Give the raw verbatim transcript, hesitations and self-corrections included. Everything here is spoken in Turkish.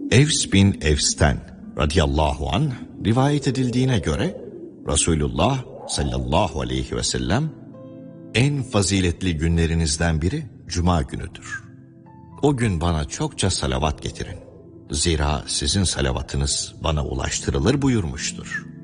Evs bin Evs'ten radıyallahu anh rivayet edildiğine göre Resulullah sallallahu aleyhi ve sellem en faziletli günlerinizden biri Cuma günüdür. O gün bana çokça salavat getirin. Zira sizin salavatınız bana ulaştırılır buyurmuştur.